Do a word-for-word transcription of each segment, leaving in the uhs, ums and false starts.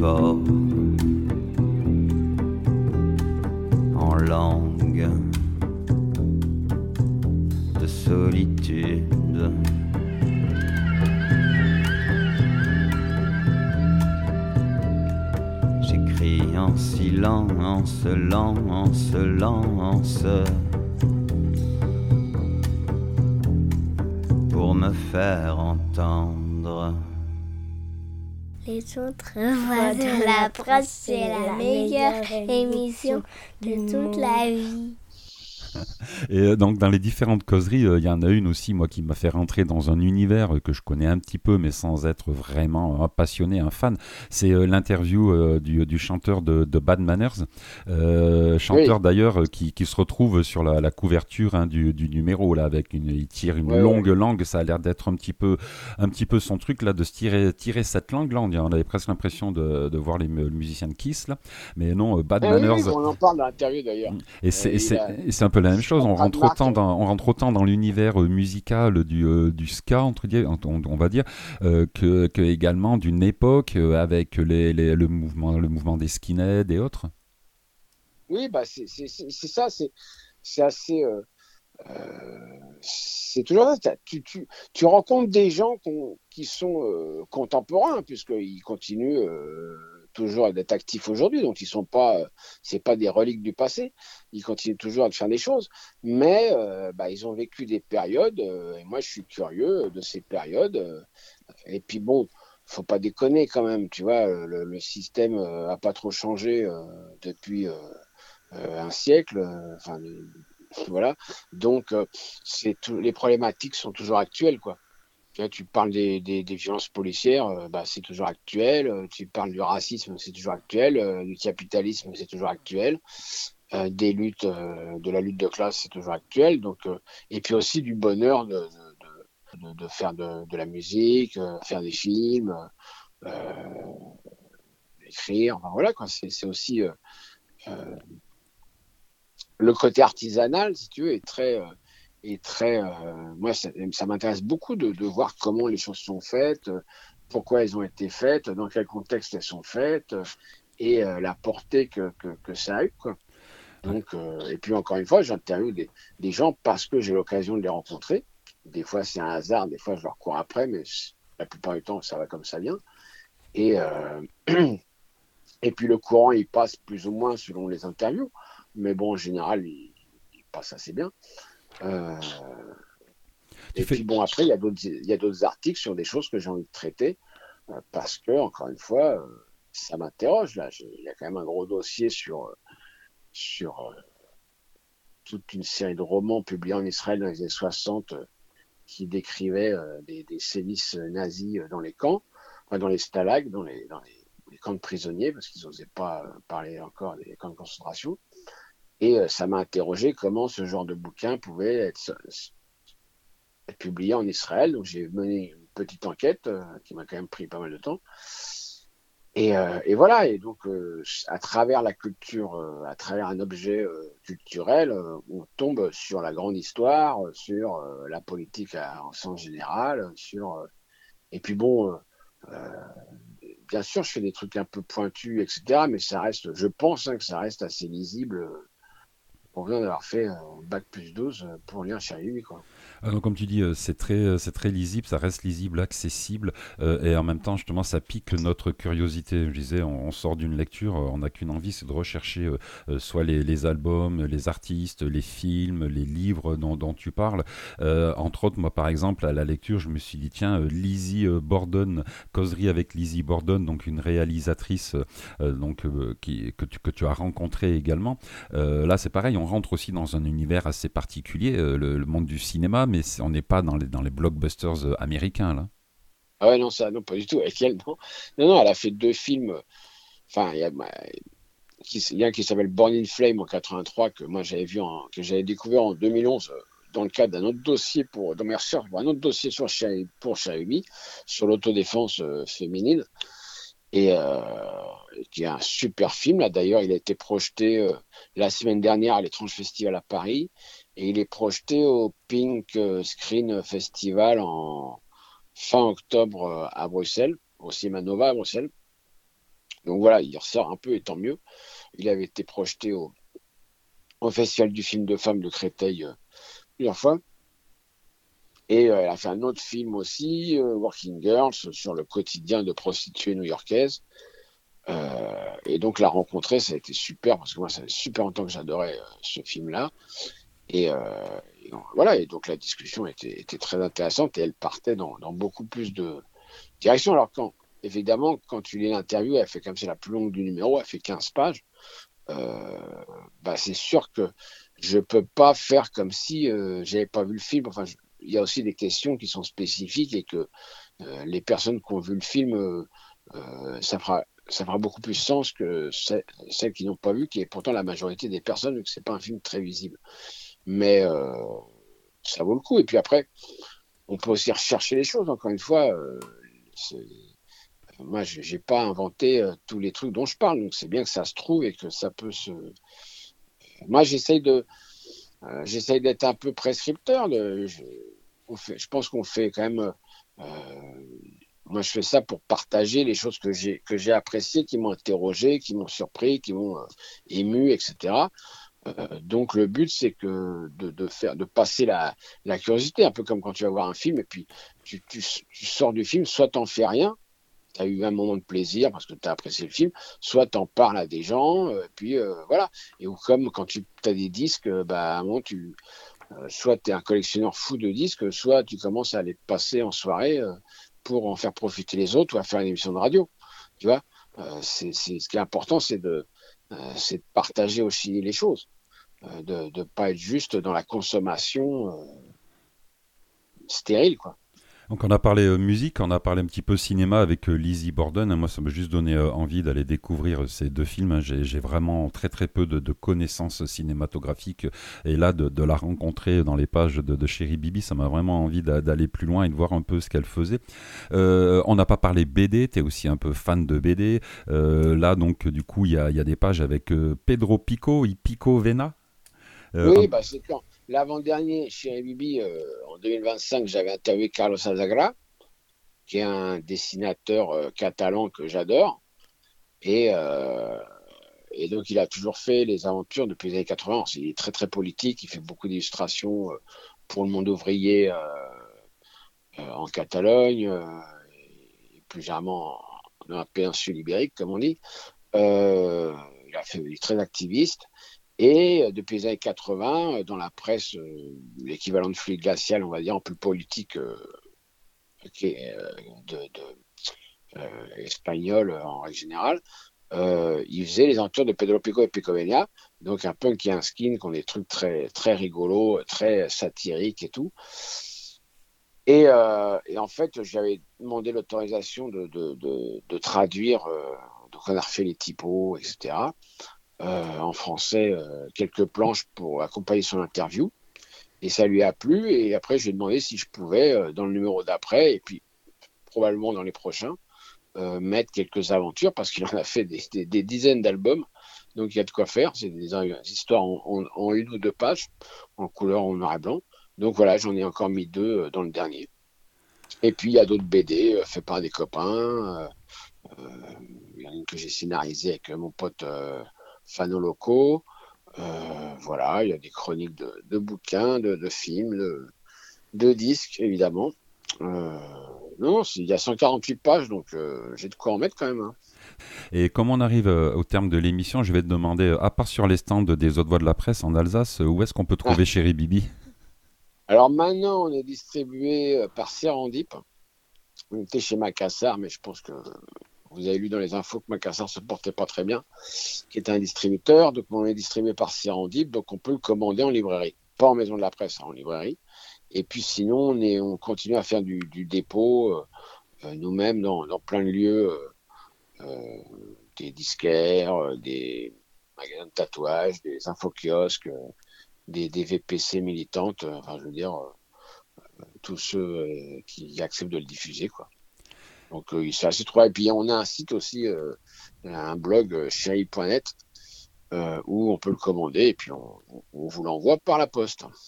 fort en langue de solitude. J'écris en silence, lance, lance, pour me faire entendre. Les autres voix de la presse, c'est la meilleure émission de toute la vie. Et donc dans les différentes causeries, il euh, y en a une aussi moi qui m'a fait rentrer dans un univers que je connais un petit peu mais sans être vraiment un passionné, un fan. C'est euh, l'interview euh, du, du chanteur de, de Bad Manners, euh, chanteur oui. d'ailleurs qui, qui se retrouve sur la, la couverture hein, du, du numéro là avec une, il tire une ouais, longue ouais. langue. Ça a l'air d'être un petit peu, un petit peu son truc là de se tirer, tirer cette langue là. On, on avait presque l'impression de, de voir les, le musicien de Kiss là, mais non Bad eh Manners. Oui, on en parle dans l'interview d'ailleurs. Et c'est, et c'est, a... et c'est un peu la même chose. On rentre, autant dans, on rentre autant dans l'univers euh, musical du, euh, du ska, entre guillemets, on, on va dire, euh, que, que également d'une époque euh, avec les, les, le, mouvement, le mouvement des skinheads et autres. Oui, bah c'est, c'est, c'est, c'est ça, c'est, c'est assez. Euh, euh, c'est toujours ça. Tu, tu, tu rencontres des gens qui sont euh, contemporains, puisqu'ils continuent. Euh, toujours d'être actifs aujourd'hui, donc ils sont pas, euh, c'est pas des reliques du passé, ils continuent toujours à faire des choses, mais euh, bah, ils ont vécu des périodes, euh, et moi je suis curieux de ces périodes, euh, et puis bon, faut pas déconner quand même, tu vois, le, le système euh, a pas trop changé euh, depuis euh, euh, un siècle, enfin euh, voilà, donc euh, c'est tout, les problématiques sont toujours actuelles, quoi. Tu parles des, des, des violences policières, euh, bah, c'est toujours actuel. Euh, tu parles du racisme, c'est toujours actuel. Euh, du capitalisme, c'est toujours actuel. Euh, des luttes, euh, de la lutte de classe, c'est toujours actuel. Donc, euh, et puis aussi du bonheur de, de, de, de faire de, de la musique, euh, faire des films, euh, écrire. Enfin, voilà, quoi. C'est, c'est aussi euh, euh, le côté artisanal, si tu veux, est très. Euh, Et très, euh, moi, ça, ça m'intéresse beaucoup de, de voir comment les choses sont faites, euh, pourquoi elles ont été faites, dans quel contexte elles sont faites, euh, et euh, la portée que, que, que ça a eu, quoi. Donc, euh, et puis encore une fois, j'interviewe des, des gens parce que j'ai l'occasion de les rencontrer. Des fois, c'est un hasard, des fois, je leur cours après, mais la plupart du temps, ça va comme ça vient. Et, euh, et puis, le courant, il passe plus ou moins selon les interviews, mais bon, en général, il, il passe assez bien. Euh, et fais... puis bon, après, il y a d'autres, il y a d'autres articles sur des choses que j'ai envie de traiter euh, parce que, encore une fois, euh, ça m'interroge. Là, j'ai, il y a quand même un gros dossier sur, sur euh, toute une série de romans publiés en Israël dans les années soixante euh, qui décrivaient euh, des, des sévices nazis dans les camps, enfin, dans les stalags, dans les, dans les, les camps de prisonniers, parce qu'ils n'osaient pas euh, parler encore des camps de concentration. Et euh, ça m'a interrogé comment ce genre de bouquin pouvait être, être publié en Israël. Donc j'ai mené une petite enquête euh, qui m'a quand même pris pas mal de temps. Et, euh, et voilà, et donc euh, à travers la culture, euh, à travers un objet euh, culturel, euh, on tombe sur la grande histoire, sur euh, la politique à, en sens général, sur euh, et puis bon, euh, euh, bien sûr, je fais des trucs un peu pointus, et cetera. Mais ça reste, je pense hein, que ça reste assez lisible. Euh, On vient d'avoir fait un bac plus douze pour lire Chérie lui, quoi. Alors, comme tu dis, c'est très, c'est très lisible, ça reste lisible, accessible, euh, et en même temps, justement, ça pique notre curiosité. Je disais, on, on sort d'une lecture, on n'a qu'une envie, c'est de rechercher euh, soit les, les albums, les artistes, les films, les livres dont, dont tu parles. Euh, entre autres, moi, par exemple, à la lecture, je me suis dit, tiens, euh, Lizzie euh, Borden, causerie avec Lizzie Borden, donc une réalisatrice euh, donc, euh, qui, que, tu, que tu as rencontrée également. Euh, là, c'est pareil, on rentre aussi dans un univers assez particulier, euh, le, le monde du cinéma, mais on n'est pas dans les, dans les blockbusters américains, là. Ah ouais, non, ça, non, pas du tout. Avec elle, non. Non, non, elle a fait deux films. Enfin, il y a, il y a un qui s'appelle Born in Flame en quatre-vingt-trois, que moi j'avais vu, en, que j'avais découvert en deux mille onze, dans le cadre d'un autre dossier pour, dans mes recherches, pour un autre dossier sur pour Xiaomi, sur l'autodéfense euh, féminine. Et euh, qui est un super film. Là, d'ailleurs, il a été projeté euh, la semaine dernière à l'Étrange Festival à Paris. Et il est projeté au Pink Screen Festival en fin octobre à Bruxelles, au Cinéma Nova à Bruxelles. donc voilà, il ressort un peu et tant mieux. Il avait été projeté au, au Festival du film de femmes de Créteil euh, plusieurs fois. Et euh, elle a fait un autre film aussi, euh, Working Girls, sur le quotidien de prostituées new-yorkaises. Euh, et donc la rencontrer, ça a été super, parce que moi, ça fait super longtemps que j'adorais euh, ce film-là. Et, euh, et voilà, et donc la discussion était, était très intéressante et elle partait dans, dans beaucoup plus de directions. Alors quand, évidemment, quand tu lis l'interview, elle fait comme c'est la plus longue du numéro, elle fait quinze pages. Euh, bah c'est sûr que je peux pas faire comme si euh, j'avais pas vu le film. Enfin, je, il y a aussi des questions qui sont spécifiques et que euh, les personnes qui ont vu le film, euh, euh, ça fera ça fera beaucoup plus sens que celles, celles qui n'ont pas vu, qui est pourtant la majorité des personnes, vu que c'est pas un film très visible. Mais euh, ça vaut le coup. Et puis après, on peut aussi rechercher les choses. Encore une fois, euh, moi, je n'ai pas inventé euh, tous les trucs dont je parle. Donc c'est bien que ça se trouve et que ça peut se. Moi, j'essaye de, euh, j'essaye d'être un peu prescripteur. De, je, on fait, je pense qu'on fait quand même. Euh, moi, je fais ça pour partager les choses que j'ai que j'ai appréciées, qui m'ont interrogé, qui m'ont surpris, qui m'ont euh, ému, et cetera. Euh, donc le but, c'est que de, de faire, de passer la, la curiosité, un peu comme quand tu vas voir un film et puis tu, tu, tu sors du film, soit t'en fais rien, tu as eu un moment de plaisir parce que tu as apprécié le film, soit tu en parles à des gens, euh, puis euh, voilà. Et ou comme quand tu as des disques, euh, bah, à un moment, tu, euh, soit tu es un collectionneur fou de disques, soit tu commences à les passer en soirée euh, pour en faire profiter les autres ou à faire une émission de radio. Tu vois, euh, c'est, c'est, ce qui est important, c'est de, euh, c'est de partager aussi les choses, euh, de ne pas être juste dans la consommation euh, stérile, quoi. Donc on a parlé euh, musique, on a parlé un petit peu cinéma avec euh, Lizzie Borden. Moi, ça m'a juste donné euh, envie d'aller découvrir euh, ces deux films. Hein. J'ai, j'ai vraiment très très peu de, de connaissances cinématographiques. Et là, de, de la rencontrer dans les pages de, de Chérie Bibi, ça m'a vraiment envie d'a, d'aller plus loin et de voir un peu ce qu'elle faisait. Euh, on n'a pas parlé B D, tu es aussi un peu fan de B D. Euh, là, donc, du coup, il y a, y a des pages avec euh, Pedro Pico, y Pico Vena. Euh, Oui, un- bah, c'est quand l'avant-dernier, chez Bibi, euh, en deux mille vingt-cinq, j'avais interviewé Carlos Azagra, qui est un dessinateur euh, catalan que j'adore. Et, euh, et donc, il a toujours fait les aventures depuis les années quatre-vingts. Alors, il est très, très politique. Il fait beaucoup d'illustrations euh, pour le monde ouvrier euh, euh, en Catalogne, euh, et plus généralement dans la péninsule ibérique, comme on dit. Euh, il, a fait, il est très activiste. Et euh, depuis les années quatre-vingts, euh, dans la presse, euh, l'équivalent de fluide glacial, on va dire, un peu politique, euh, qui est, euh, de, de, euh, espagnol euh, en règle générale, euh, il faisait les aventures de Pedro Pico et Picovenia, donc un punk qui a un skin, qui ont des trucs très, très rigolos, très satiriques et tout. Et, euh, et en fait, j'avais demandé l'autorisation de, de, de, de traduire, euh, donc on a refait les typos, et cetera, euh, en français, euh, quelques planches pour accompagner son interview. Et ça lui a plu. Et après, je lui ai demandé si je pouvais, euh, dans le numéro d'après, et puis probablement dans les prochains, euh, mettre quelques aventures, parce qu'il en a fait des, des, des dizaines d'albums. Donc il y a de quoi faire. C'est des, des histoires en, en, en une ou deux pages, en couleur, en noir et blanc. Donc voilà, j'en ai encore mis deux euh, dans le dernier. Et puis il y a d'autres B D euh, faits par des copains. Euh, euh, il y en a une que j'ai scénarisée avec mon pote euh, Fano Loco. Euh, voilà, il y a des chroniques de, de bouquins, de, de films, de, de disques, évidemment. Euh, non, il y a cent quarante-huit pages, donc euh, j'ai de quoi en mettre quand même. Hein. Et comme on arrive euh, au terme de l'émission, je vais te demander, euh, à part sur les stands des autres voix de la presse en Alsace, euh, où est-ce qu'on peut trouver Ah. Chérie Bibi? Alors maintenant, on est distribué euh, par Serendip. On était chez Macassar, mais je pense que vous avez lu dans les infos que Macassar se portait pas très bien, qui est un distributeur. Donc on est distribué par Serendip, donc on peut le commander en librairie. Pas en maison de la presse, hein, en librairie. Et puis sinon, on, est, on continue à faire du, du dépôt, euh, nous-mêmes, dans, dans plein de lieux, euh, euh, des disquaires, euh, des magasins de tatouage, des infokiosques, euh, des, des V P C militantes, euh, enfin je veux dire, euh, tous ceux euh, qui acceptent de le diffuser, quoi. Donc euh, c'est assez trouvé. Et puis on a un site aussi, euh, un blog euh, chérie point net, euh, où on peut le commander et puis on, on vous l'envoie par la poste.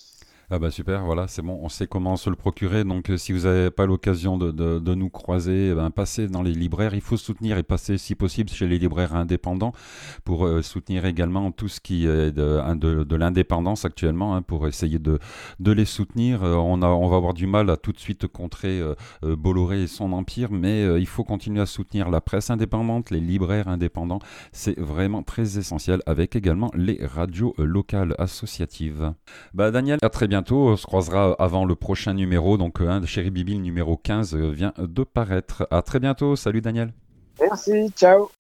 Ah bah super, voilà, c'est bon, on sait comment se le procurer. Donc euh, si vous n'avez pas l'occasion de, de, de nous croiser, eh ben, passez dans les libraires. Il faut soutenir et passer si possible chez les libraires indépendants pour euh, soutenir également tout ce qui est de, de, de l'indépendance actuellement, hein, pour essayer de, de les soutenir. Euh, on, a, on va avoir du mal à tout de suite contrer euh, euh, Bolloré et son empire, mais euh, il faut continuer à soutenir la presse indépendante, les libraires indépendants. C'est vraiment très essentiel, avec également les radios euh, locales associatives. Bah Daniel, à très bientôt. On se croisera avant le prochain numéro. Donc, hein, Chéri Bibi, le numéro quinze vient de paraître. À très bientôt. Salut Daniel. Merci, ciao.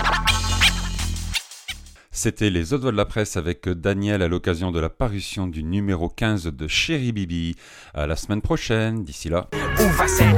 C'était les autres voix de la presse avec Daniel à l'occasion de la parution du numéro quinze de Chéri Bibi. À la semaine prochaine. D'ici là.